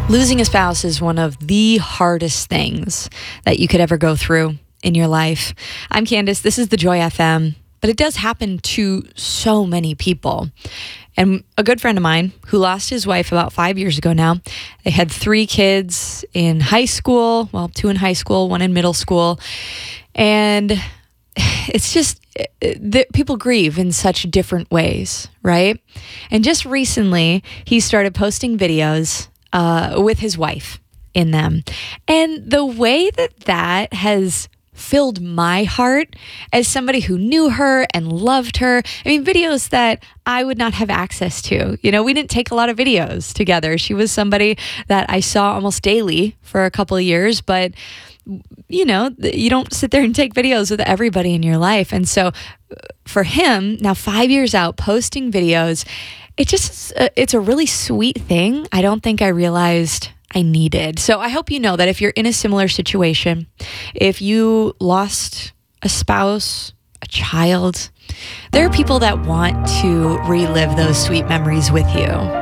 Losing a spouse is one of the hardest things that you could ever go through in your life. I'm Candace. This is the Joy FM, but it does happen to so many people. And a good friend of mine who lost his wife about 5 years ago now, they had 3 kids in high school, well, 2 in high school, 1 in middle school. And it's just that people grieve in such different ways, right? And just recently, he started posting videos with his wife in them. And the way that has filled my heart as somebody who knew her and loved her. I mean, videos that I would not have access to. You know, we didn't take a lot of videos together. She was somebody that I saw almost daily for a couple of years, but you know, you don't sit there and take videos with everybody in your life. And so for him, now 5 years out, posting videos, it's a really sweet thing. I don't think I realized I needed. So I hope you know that if you're in a similar situation, if you lost a spouse, a child, there are people that want to relive those sweet memories with you.